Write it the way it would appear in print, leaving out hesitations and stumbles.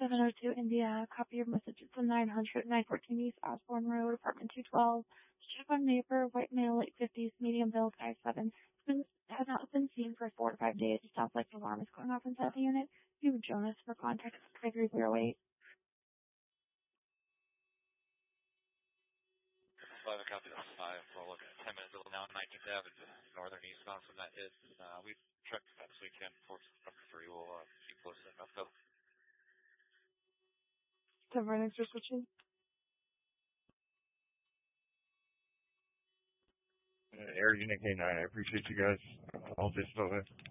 702 India. Copy your message. It's a 900 914 East Osborne Road, apartment 212. Check on neighbor, white male, late 50s, medium build, size 7. Has not been seen for 4 to 5 days. It sounds like the alarm is going off inside the unit. You Jonas for contact 5308. I have a copy of 5. We'll look at 10 minutes old now, 19th Avenue, northern East Wisconsin. That is, we checked this weekend. 4 3 will keep close enough. So. 10 for next switching. Air Unit K9, I appreciate you guys. I'll just over.